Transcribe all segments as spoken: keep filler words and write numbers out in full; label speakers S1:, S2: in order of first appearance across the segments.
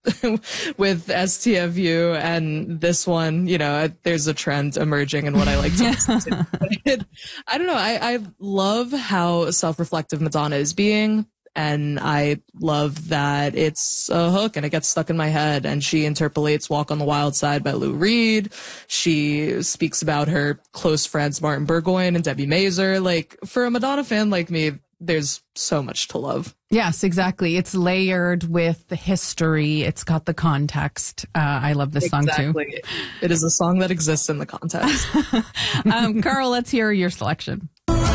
S1: with S T F U and this one, you know, there's a trend emerging in what I like to listen to. It, I don't know. I, I love how self-reflective Madonna is being. And I love that it's a hook and it gets stuck in my head. And she interpolates Walk on the Wild Side by Lou Reed. She speaks about her close friends, Martin Burgoyne and Debbie Mazur. Like, for a Madonna fan like me, there's so much to love.
S2: Yes, exactly. It's layered with the history. It's got the context. Uh, I love this
S1: exactly.
S2: song too.
S1: It is a song that exists in the context.
S2: um, Carl, let's hear your selection.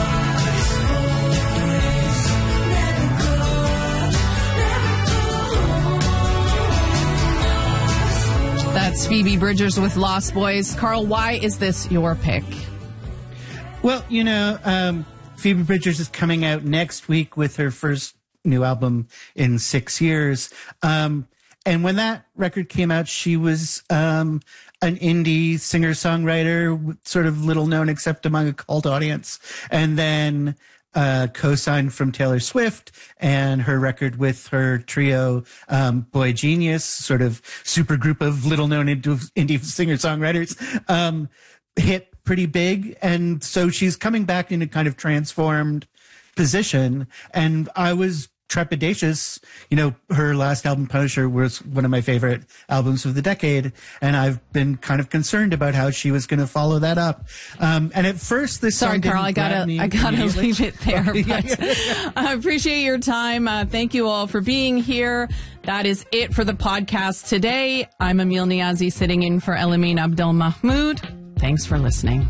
S2: That's Phoebe Bridgers with Lost Boys. Carl, why is this your pick?
S3: Well, you know, um, Phoebe Bridgers is coming out next week with her first new album in six years. Um, and when that record came out, she was um, an indie singer-songwriter, sort of little known except among a cult audience. And then uh, co-signed from Taylor Swift, and her record with her trio, um, Boy Genius, sort of super group of little known indie, indie singer-songwriters, um, hit pretty big. And so she's coming back in a kind of transformed position. And I was trepidatious. You know, her last album, Punisher, was one of my favorite albums of the decade. And I've been kind of concerned about how she was going to follow that up. Um, and at first, this
S2: Sorry,
S3: song didn't
S2: Carl, I gotta,
S3: grab me
S2: I gotta
S3: immediately.
S2: leave it there. But I appreciate your time. Uh, thank you all for being here. That is it for the podcast today. I'm Emil Niazi, sitting in for Elamin Abdel Mahmoud. Thanks for listening.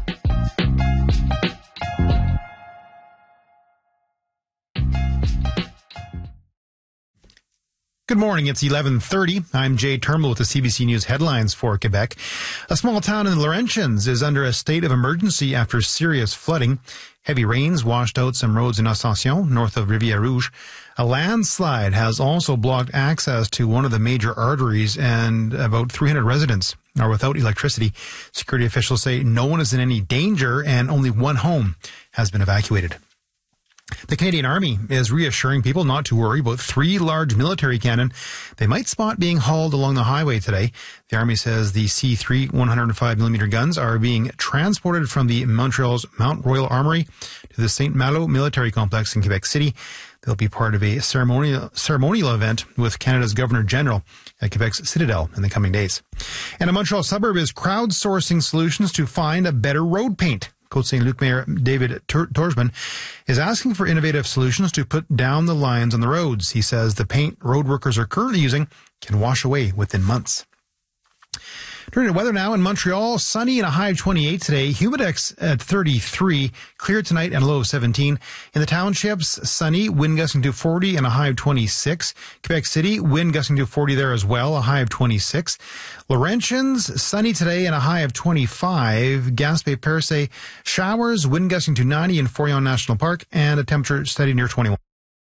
S4: Good morning. It's eleven thirty. I'm Jay Turnbull with the C B C News headlines for Quebec. A small town in Laurentians is under a state of emergency after serious flooding. Heavy rains washed out some roads in Ascension, north of Rivière Rouge. A landslide has also blocked access to one of the major arteries, and about three hundred residents are without electricity. Security officials say no one is in any danger and only one home has been evacuated. The Canadian Army is reassuring people not to worry about three large military cannon they might spot being hauled along the highway today. The Army says the C three one oh five millimeter guns are being transported from the Montreal's Mount Royal Armory to the Saint Malo Military Complex in Quebec City. They'll be part of a ceremonial, ceremonial event with Canada's Governor-General at Quebec's Citadel in the coming days. And a Montreal suburb is crowdsourcing solutions to find a better road paint. Côte Saint Luc Mayor David Torsman is asking for innovative solutions to put down the lines on the roads. He says the paint road workers are currently using can wash away within months. Turning to weather now in Montreal, sunny and a high of twenty-eight today. Humidex at thirty-three, clear tonight and a low of seventeen. In the townships, sunny, wind gusting to forty and a high of twenty-six. Quebec City, wind gusting to forty there as well, a high of twenty-six. Laurentians, sunny today and a high of twenty-five. Gaspé-Percé, showers, wind gusting to ninety in Forillon National Park, and a temperature steady near twenty-one.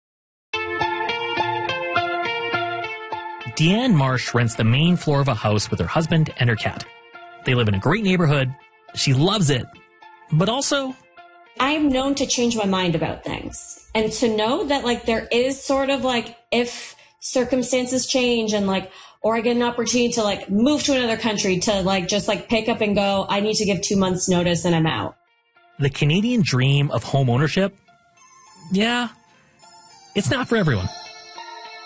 S5: Deanne Marsh rents the main floor of a house with her husband and her cat. They live in a great neighborhood. She loves it. But also,
S6: I'm known to change my mind about things. And to know that, like, there is sort of, like, if circumstances change and, like, or I get an opportunity to, like, move to another country to, like, just, like, pick up and go, I need to give two months notice and I'm out.
S5: the Canadian dream of home ownership, yeah, it's not for everyone.